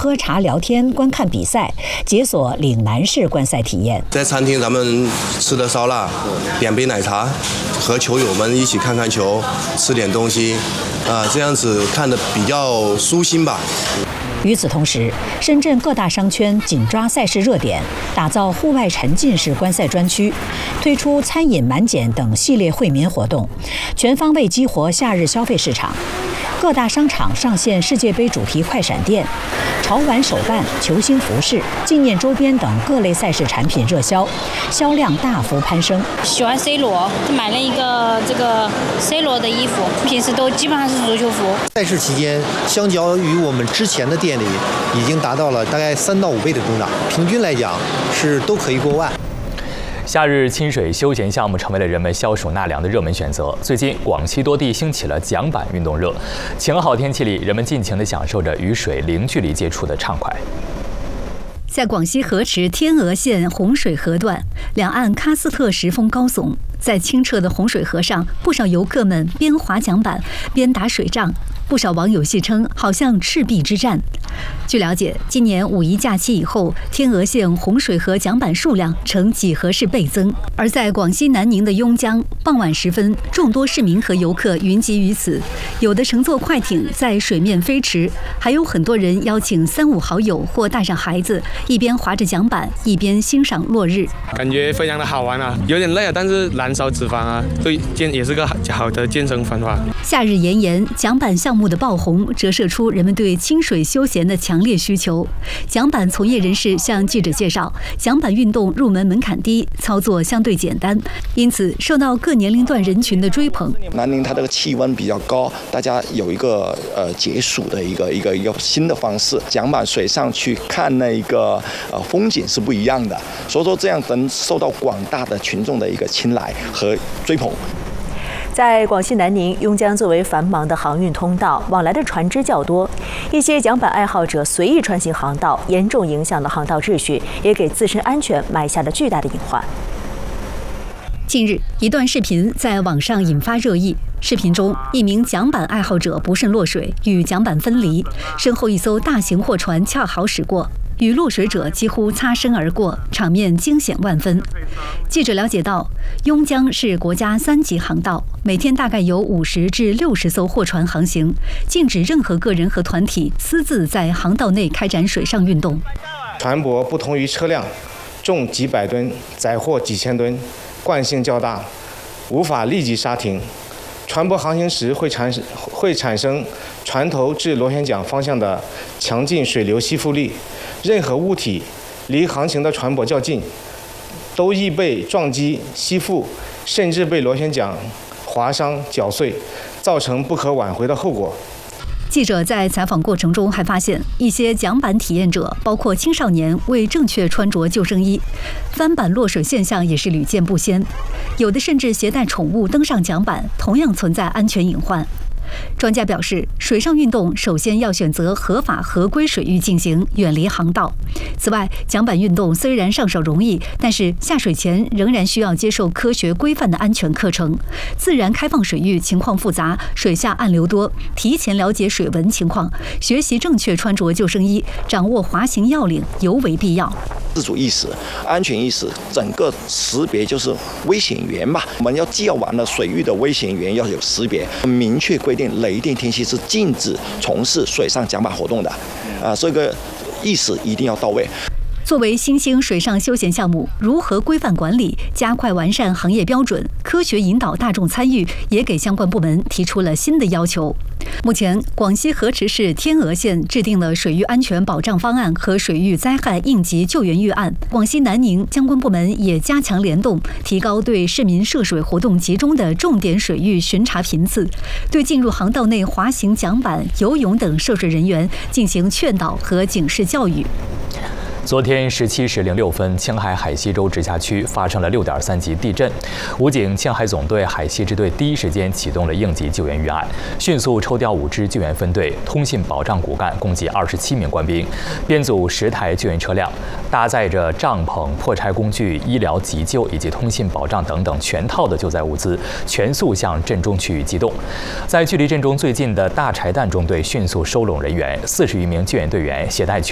喝茶聊天、观看比赛，解锁岭南式观赛体验。 在餐厅咱们吃的烧腊，点杯奶茶，和球友们一起看看球，吃点东西，这样子看得比较舒心吧。 与此同时，深圳各大商圈紧抓赛事热点，打造户外沉浸式观赛专区，推出餐饮满减等系列惠民活动，全方位激活夏日消费市场。各大商场上线世界杯主题快闪店，潮玩手办、球星服饰、纪念周边等各类赛事产品热销，销量大幅攀升。 喜欢 C 罗，买了一个这个 C 罗的衣服，平时都基本上是足球服。 赛事期间，相较于我们之前的店里，已经达到了大概3到5倍的增长，平均来讲是都可以过万。 夏日亲水休闲项目成为了人们消暑纳凉的热门选择。最近，广西多地兴起了桨板运动热，晴好天气里，人们尽情地享受着与水零距离接触的畅快。 在广西河池天峨县洪水河段，两岸喀斯特石峰高耸，在清澈的洪水河上，不少游客们边划桨板边打水仗。不少网友戏称，好像赤壁之战。据了解，今年五一假期以后，天峨县洪水河桨板数量呈几何式倍增。而在广西南宁的邕江，傍晚时分，众多市民和游客云集于此，有的乘坐快艇在水面飞驰，还有很多人邀请3、5好友或带上孩子，一边划着桨板，一边欣赏落日。 感觉非常的好玩啊，有点累啊，但是燃烧脂肪啊，对也是个好的健身方法。 夏日炎炎，桨板项目的爆红折射出人们对清水休闲的强烈需求。桨板从业人士向记者介绍，桨板运动入门门槛低，操作相对简单，因此受到各年龄段人群的追捧。 南宁它这个气温比较高，大家有一个解暑的一个新的方式。桨板水上去看那个风景是不一样的，所以说这样能受到广大的群众的一个青睐和追捧。 在广西南宁，邕江作为繁忙的航运通道，往来的船只较多，一些桨板爱好者随意穿行航道，严重影响了航道秩序，也给自身安全埋下了巨大的隐患。 近日，一段视频在网上引发热议。视频中，一名桨板爱好者不慎落水，与桨板分离，身后一艘大型货船恰好驶过，与落水者几乎擦身而过，场面惊险万分。记者了解到，邕江是国家3级航道，每天大概有50至60艘货船航行，禁止任何个人和团体私自在航道内开展水上运动。 船舶不同于车辆，重几百吨，载货几千吨，惯性较大，无法立即刹停。船舶航行时会产生船头至螺旋桨方向的强劲水流吸附力，任何物体离航行的船舶较近，都易被撞击、吸附，甚至被螺旋桨划伤、绞碎，造成不可挽回的后果。 记者在采访过程中还发现，一些桨板体验者，包括青少年，未正确穿着救生衣，翻板落水现象也是屡见不鲜。有的甚至携带宠物登上桨板，同样存在安全隐患。专家表示，水上运动首先要选择合法合规水域进行，远离航道。此外，桨板运动虽然上手容易，但是下水前仍然需要接受科学规范的安全课程。自然开放水域情况复杂，水下暗流多，提前了解水文情况，学习正确穿着救生衣，掌握滑行要领尤为必要。 自主意识、安全意识，整个识别就是危险源嘛。我们要既完了水域的危险源要有识别，明确规定雷电天气是禁止从事水上桨板活动的，这个意识一定要到位。 作为新兴水上休闲项目，如何规范管理、加快完善行业标准、科学引导大众参与，也给相关部门提出了新的要求。目前，广西河池市天峨县制定了水域安全保障方案和水域灾害应急救援预案。广西南宁相关部门也加强联动，提高对市民涉水活动集中的重点水域巡查频次，对进入航道内滑行桨板、游泳等涉水人员进行劝导和警示教育。 昨天17时06分，青海海西州直辖区发生了6.3级地震。武警青海总队海西支队第一时间启动了应急救援预案，迅速抽调5支救援分队、通信保障骨干共计27名官兵，编组10台救援车辆，搭载着帐篷、破拆工具、医疗急救以及通信保障等等全套的救灾物资，全速向震中区域机动。在距离震中最近的大柴旦中队迅速收拢人员，40余名救援队员携带